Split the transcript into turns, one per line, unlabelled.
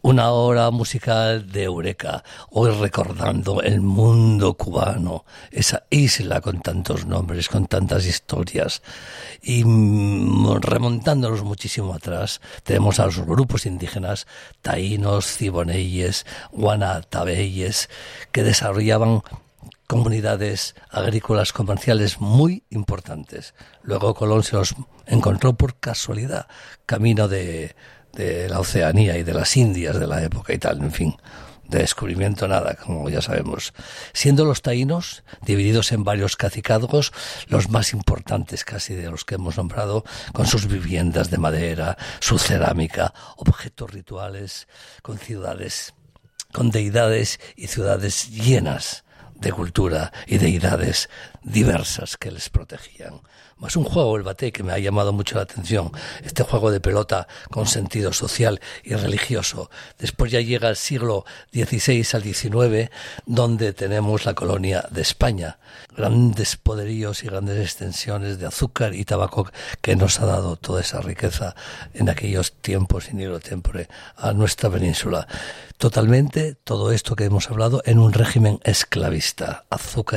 Una hora musical de Eureka, hoy recordando el mundo cubano, esa isla con tantos nombres, con tantas historias, y remontándonos muchísimo atrás, tenemos a los grupos indígenas, taínos, ciboneyes, guanatabeyes, que desarrollaban comunidades agrícolas comerciales muy importantes. Luego Colón se los encontró por casualidad, camino de la Oceanía y de las Indias de la época y tal, en fin, de descubrimiento nada, como ya sabemos. Siendo los taínos divididos en varios cacicazgos, los más importantes casi de los que hemos nombrado, con sus viviendas de madera, su cerámica, objetos rituales, con ciudades, con deidades y ciudades llenas de cultura y deidades diversas que les protegían. Más un juego, el batey, que me ha llamado mucho la atención, este juego de pelota con sentido social y religioso. Después ya llega el siglo XVI al XIX, donde tenemos la colonia de España, grandes poderíos y grandes extensiones de azúcar y tabaco que nos ha dado toda esa riqueza en aquellos tiempos in illo tempore a nuestra península. Totalmente todo esto que hemos hablado en un régimen esclavista, azúcar